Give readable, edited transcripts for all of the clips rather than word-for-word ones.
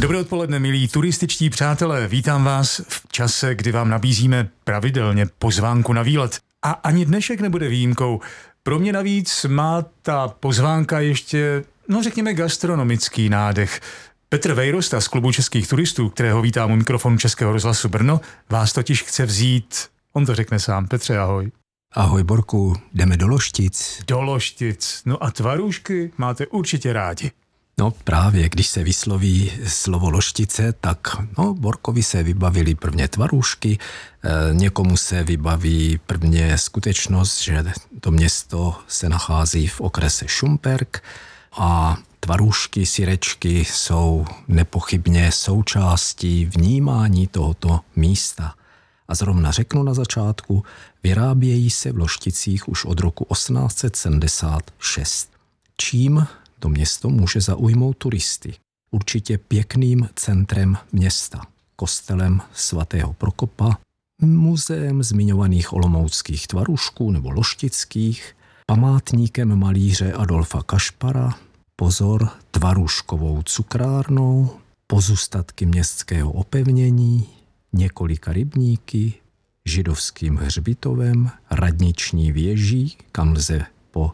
Dobré odpoledne, milí turističtí přátelé. Vítám vás v čase, kdy vám nabízíme pravidelně pozvánku na výlet. A ani dnešek nebude výjimkou. Pro mě navíc má ta pozvánka ještě, řekněme, gastronomický nádech. Petr Vejrosta z Klubu českých turistů, kterého vítám u mikrofonu Českého rozhlasu Brno, vás totiž chce vzít, on to řekne sám. Petře, ahoj. Ahoj, Borku, jdeme do Loštic. Do Loštic. No a tvarůžky máte určitě rádi. No právě, když se vysloví slovo Loštice, tak Borkovi se vybavili prvně tvarůžky, někomu se vybaví prvně skutečnost, že to město se nachází v okrese Šumperk a tvarůžky, syrečky jsou nepochybně součástí vnímání tohoto místa. A zrovna řeknu na začátku, vyrábějí se v Lošticích už od roku 1876. Čím to město může zaujmout turisty? Určitě pěkným centrem města, kostelem svatého Prokopa, muzeem zmiňovaných olomouckých tvarůžků nebo loštických, památníkem malíře Adolfa Kašpara, pozor, tvarůžkovou cukrárnou, pozůstatky městského opevnění, několika rybníky, židovským hřbitovem, radniční věží, kam lze po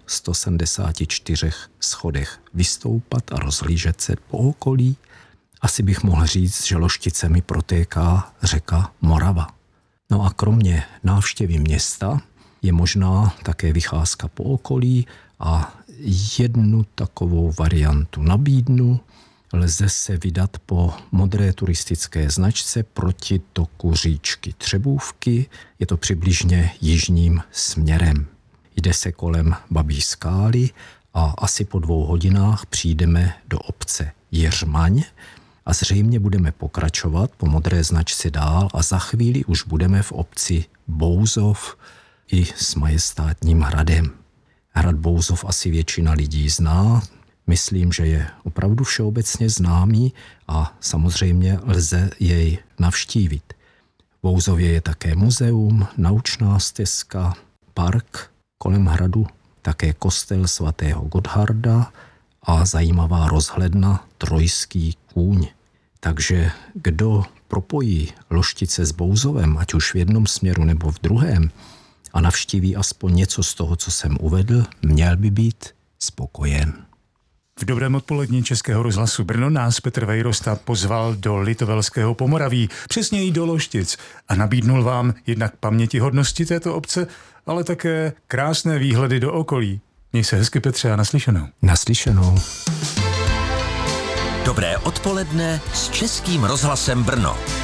174 schodech vystoupat a rozhlížet se po okolí. Asi bych mohl říct, že Lošticemi protéká řeka Morava. No a kromě návštěvy města je možná také vycházka po okolí a jednu takovou variantu nabídnu. Lze se vydat po modré turistické značce proti toku říčky Třebůvky. Je to přibližně jižním směrem. Jde se kolem Babí skály a asi po 2 hodinách přijdeme do obce Jiřmaň a zřejmě budeme pokračovat po modré značce dál a za chvíli už budeme v obci Bouzov i s majestátním hradem. Hrad Bouzov asi většina lidí zná, myslím, že je opravdu všeobecně známý a samozřejmě lze jej navštívit. V Bouzově je také muzeum, naučná stezka, park, kolem hradu také kostel svatého Gotharda a zajímavá rozhledna Trojský kůň. Takže kdo propojí Loštice s Bouzovem, ať už v jednom směru nebo v druhém, a navštíví aspoň něco z toho, co jsem uvedl, měl by být spokojen. V dobrém odpoledni Českého rozhlasu Brno nás Petr Vejrosta pozval do Litovelského Pomoraví, přesněji do Loštic, a nabídnul vám jednak pamětihodnosti této obce, ale také krásné výhledy do okolí. Měj se hezky, Petře, a naslyšenou. Naslyšenou. Dobré odpoledne s Českým rozhlasem Brno.